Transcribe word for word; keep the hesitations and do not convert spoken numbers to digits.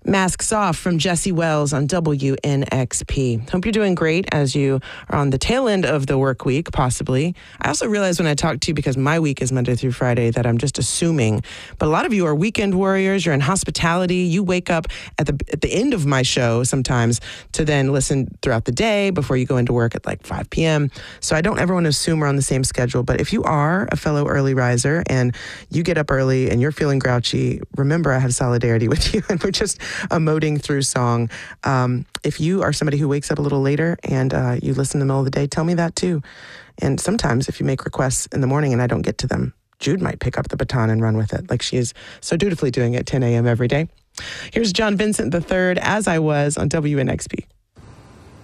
Masks Off from Jesse Wells on W N X P. Hope you're doing great as you are on the tail end of the work week, possibly. I also realize when I talk to you, because my week is Monday through Friday, that I'm just assuming. But a lot of you are weekend warriors. You're in hospitality. You wake up at the at the end of my show sometimes to then listen throughout the day before you go into work at like five p.m. So I don't ever want to assume we're on the same schedule. But if you are a fellow early riser and you get up early and you're feeling grouchy, remember I have solidarity with you. And we're just emoting through song. Um, if you are somebody who wakes up a little later and uh, you listen in the middle of the day, tell me that too. And sometimes if you make requests in the morning and I don't get to them, Jude might pick up the baton and run with it, like she is so dutifully doing at ten a.m. every day. Here's John Vincent the third, As I Was, on W N X P.